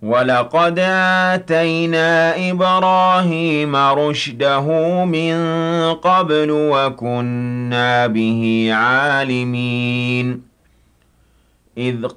وَلَقَدْ آتَيْنَا إِبْرَاهِيمَ رُشْدَهُ مِن قَبْلُ وَكُنَّا بِهِ عَالِمِينَ